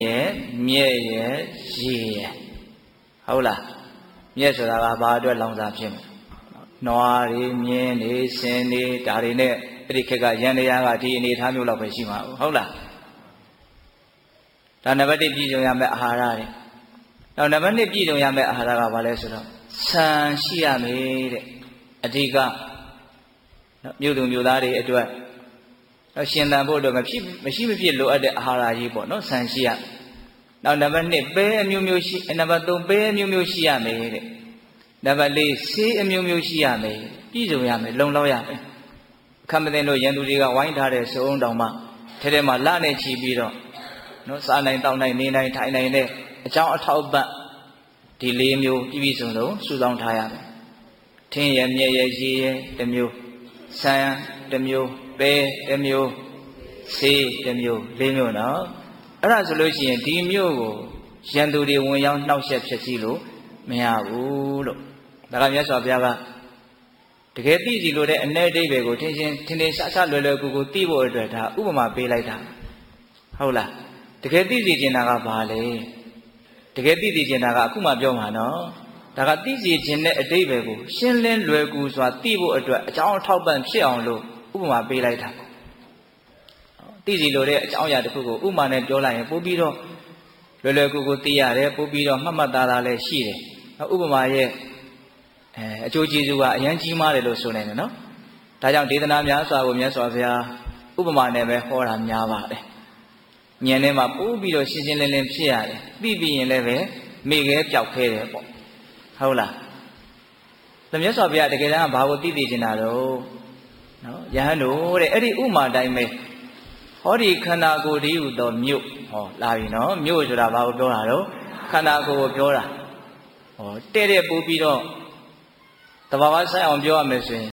မြဲရဲ့ရေရဲ့ဟုတ်လားမြဲဆိုတာကဘာအတွက်လောင်စာဖြစ်မလဲနွားတွေမြင်းတွေဆင်းတွေဒါတွေနဲ့အဲ့ဒီခက်ကရန်တရားကဒီအနေထားမျိုးလောက်ပဲရှိမှာဟုတ်လားဒါနံပါတ်1ပြည်စုံရမယ့်အာဟာရတွေနောက်နံပါတ်2ပြည်စုံရမယ့်အာဟာရကဘာလဲဆိုတော့ဆန်ရှိရမယ်တဲ့အဓိကမြို့သူမြို့သားတွေအတွက်ရှင်သန်ဖို့အတွက်မရှိမဖြစ်လိုအပ်တဲ့အာဟာရကြီးပေါ့နော်ဆန်ရှိရနောက်နံပါတ်2ပဲအမျိုးမျိုးရှိနံပါတ်3ပဲအမျိုးမျိုးရှိရမယ်တဲ့နံပါတ်4ဆေးအမျိုးမျိုးရှိရမယ်ပြည်စုံရမယ်လုံလောက်ရမယ်အခမ်းမသိလို့ရန်သူတွေကဝိုင်းထားတဲ့စုံတောင်မှထဲမှာလနဲ့ချီပြီးတော့နော်စားနိုင်တောက်နိုင်နေနိုင်ထိုင်နိုင်တဲ့အကြောင်းအထောက်ပံ့ဒီ4မျိုးပြည့်စုံစုဆောင်းထားရမယ်ထင်းရမြဲရရေရတစ်မျိုးဆန်တစ်မျိုးပဲတစ်မျိုးဆေးတစ်မျိုး4မျိုးနော်အဲ့ဒါဆိုလို့ရှိရင်ဒီမျိုးကိုရန်သူတွေဝင်ရောက်နှောက်ယှက်ဖြစ်စီလို့မရဘူးလို့ဒါကမြတ်စွာဘုရားကတကယ်သိစီလို့တဲ့အ내အဓိပ္ပာယ်ကိုထင်ရှားလွယ်လွယ်ကူကူသိဖို့အတွက်ဒါဥပမာပေးလိုက်တာဟုတ်လားတကယ်သိစီကျင်တာကဘာလဲတကယ်သိစီကျင်တာကအခုမှပြောမှာနော်ဒါကသိစီကျင်တဲ့အဓိပ္ပာယ်ကိုရှင်းလင်းလွယ်ကူစွာသိဖို့အတွက်အကြောင်းအထောက်ပံ့ဖြစ်အောင်လို့ဥပမာပေးလိုက်တာသိစီလို့တဲ့အကြောင်းအရာတစ်ခုကိုဥပမာနဲ့ပြောလိုက်ရင်ပို့ပြီးတော့လွယ်လွယ်ကူကူသိရတယ်ပို့ပြီးတော့မှတ်မှတ်သားသားလည်းရှိတယ်ဥပမာရဲ့အကျိုးကျေးဇူးကအရင်ကြီးမားတယ်လို့ဆိုနိုင်တယ်နော်ဒါကြောင့်ဒေသနာများစွာကိုမြတ်စွာဘုရားဥပမာနဲ့ပဲဟောတာများပါတယ်ဉာဏ်ထဲမှာပို့ပြီးတော့ရှင်းရှင်းလင်းလင်းဖြစ်ရတယ်သိပြီးရင်လည်းပဲမိခဲပျောက်ခဲတယ်ပေါ့ဟုတ်လားသမမြတ်စွာဘုရားတကယ်တမ်းကဘာကိုသိသိချင်တာတော့နော်ယဟန်တို့တဲ့အဲ့ဒီဥမာတိုင်းပဲဟောဒီခန္ဓာကိုယ်တည်းဟူသောမြို့ဟောလာပြီနော်မြို့ဆိုတာဘာကိုပြောတာတော့ခန္ဓာကိုယ်ကိုပြောတာဟောတဲ့ပို့ပြီးတော့တဘာဝဆိုင်အောင်ပြောရမယ်ဆိုရင်